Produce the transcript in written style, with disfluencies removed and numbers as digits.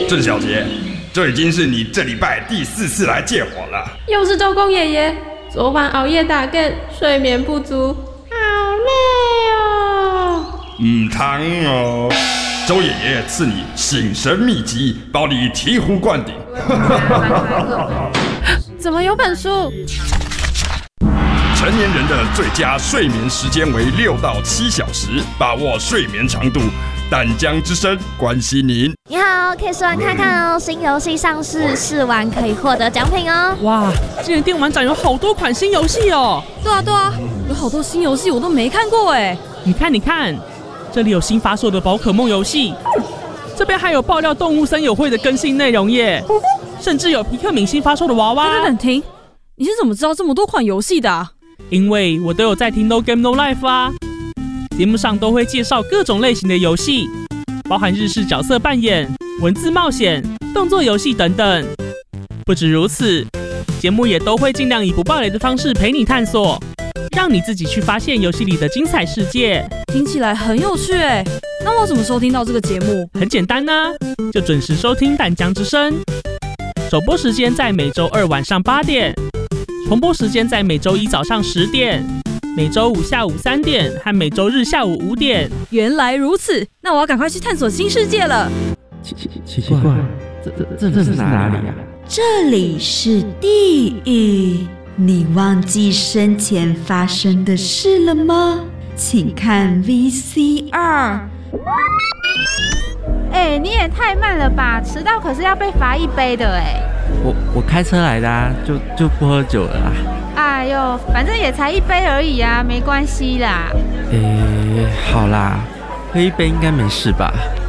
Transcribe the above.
郑小姐，这已经是你这礼拜第4次来借火了。 又是周公爷爷，昨晚熬夜打更，睡眠不足，好累哦。 汤哦，周爷爷赐你醒神秘籍，保你醍醐灌顶。 怎么有本书？ 成年人的最佳睡眠时间为6到7小时，把握睡眠长度。淡江之声关心您。 你好，可以试玩看看哦，新游戏上市，试玩可以获得奖品哦。 哇，今年电玩展有好多款新游戏哦。 对啊，有好多新游戏我都没看过哎。 你看，这里有新发售的宝可梦游戏，这边还有爆料动物森友会的更新内容耶，甚至有皮克敏新发售的娃娃。 等，停，你是怎么知道这么多款游戏的啊？ 因为我都有在听 No Game No Life 啊。节目上都会介绍各种类型的游戏，包含日式角色扮演、文字冒险、动作游戏等等。不止如此，节目也都会尽量以不爆雷的方式陪你探索，让你自己去发现游戏里的精彩世界。 听起来很有趣哎，那我怎么收听到这个节目？ 很简单啊，就准时收听淡江之声。首播时间在每周2晚上8点，重播时间在每周1早上10点。每周5下午3点和每周日下午5点。 原来如此，那我要赶快去探索新世界了。 奇怪，这是哪里啊？ 这里是地狱，你忘记生前发生的事了吗？请看 VCR。 你也太慢了吧，迟到可是要被罚1杯的哎。 我开车来的啊，就不喝酒了啦。 哎呦，反正也才1杯而已啊，没关系啦。 好啦，喝1杯应该没事吧？